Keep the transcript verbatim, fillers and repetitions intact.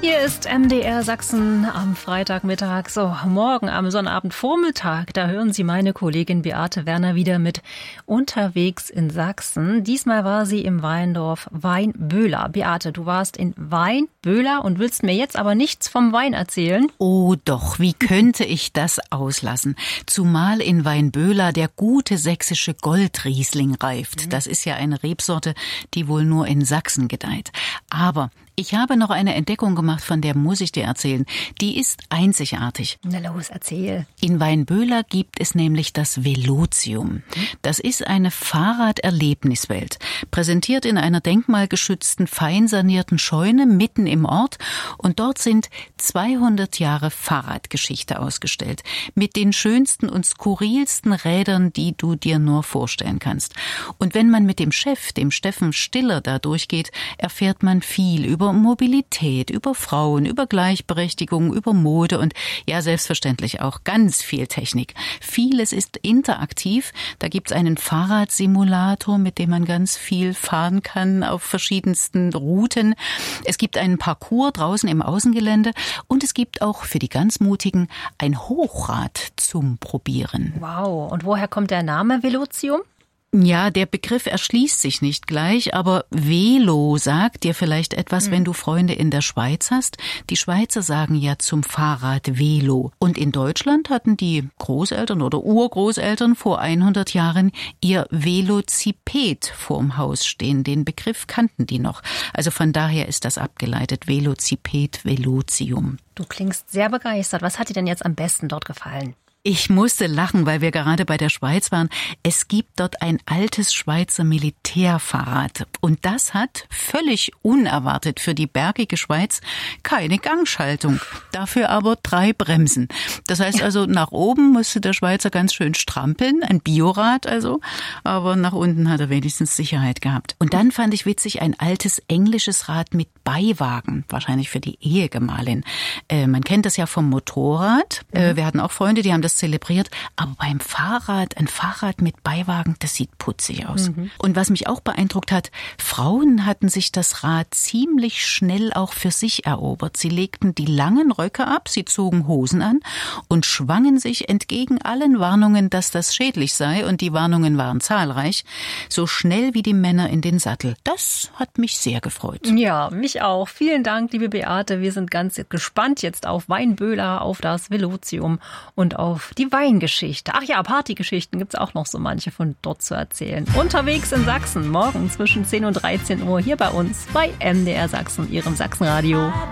Hier ist M D R Sachsen am Freitagmittag. So, morgen am Sonnabendvormittag, da hören Sie meine Kollegin Beate Werner wieder mit Unterwegs in Sachsen. Diesmal war sie im Weindorf Weinböhler. Beate, du warst in Weinböhler und willst mir jetzt aber nichts vom Wein erzählen? Oh doch, wie könnte ich das auslassen? Zumal in Weinböhler der gute sächsische Goldriesling reift. Mhm. Das ist ja eine Rebsorte, die wohl nur in Sachsen gedeiht. Aber ich habe noch eine Entdeckung gemacht, von der muss ich dir erzählen. Die ist einzigartig. Na los, erzähl. In Weinböhler gibt es nämlich das Velotium. Das ist eine Fahrraderlebniswelt, präsentiert in einer denkmalgeschützten, fein sanierten Scheune mitten im Ort. Und dort sind zweihundert Jahre Fahrradgeschichte ausgestellt, mit den schönsten und skurrilsten Rädern, die du dir nur vorstellen kannst. Und wenn man mit dem Chef, dem Steffen Stiller, da durchgeht, erfährt man viel über Mobilität, über Frauen, über Gleichberechtigung, über Mode und ja, selbstverständlich auch ganz viel Technik. Vieles ist interaktiv. Da gibt's einen Fahrradsimulator, mit dem man ganz viel fahren kann auf verschiedensten Routen. Es gibt einen Parcours draußen im Außengelände und es gibt auch für die ganz Mutigen ein Hochrad zum Probieren. Wow, und woher kommt der Name Velotium? Ja, der Begriff erschließt sich nicht gleich, aber Velo sagt dir vielleicht etwas, mhm. wenn du Freunde in der Schweiz hast. Die Schweizer sagen ja zum Fahrrad Velo. Und in Deutschland hatten die Großeltern oder Urgroßeltern vor hundert Jahren ihr Velociped vorm Haus stehen. Den Begriff kannten die noch. Also von daher ist das abgeleitet. Velociped, Velotium. Du klingst sehr begeistert. Was hat dir denn jetzt am besten dort gefallen? Ich musste lachen, weil wir gerade bei der Schweiz waren. Es gibt dort ein altes Schweizer Militärfahrrad. Und das hat völlig unerwartet für die bergige Schweiz keine Gangschaltung. Dafür aber drei Bremsen. Das heißt also, nach oben musste der Schweizer ganz schön strampeln. Ein Biorad also. Aber nach unten hat er wenigstens Sicherheit gehabt. Und dann fand ich witzig ein altes englisches Rad mit Beiwagen. Wahrscheinlich für die Ehegemahlin. Äh, man kennt das ja vom Motorrad. Äh, wir hatten auch Freunde, die haben das zelebriert, aber beim Fahrrad, ein Fahrrad mit Beiwagen, das sieht putzig aus. Mhm. Und was mich auch beeindruckt hat, Frauen hatten sich das Rad ziemlich schnell auch für sich erobert. Sie legten die langen Röcke ab, sie zogen Hosen an und schwangen sich entgegen allen Warnungen, dass das schädlich sei, und die Warnungen waren zahlreich, so schnell wie die Männer in den Sattel. Das hat mich sehr gefreut. Ja, mich auch. Vielen Dank, liebe Beate. Wir sind ganz gespannt jetzt auf Weinböhler, auf das Velotium und auf die Weingeschichte. Ach ja, Partygeschichten gibt's auch noch so manche von dort zu erzählen. Unterwegs in Sachsen, morgen zwischen zehn und dreizehn Uhr hier bei uns bei M D R Sachsen, Ihrem Sachsenradio.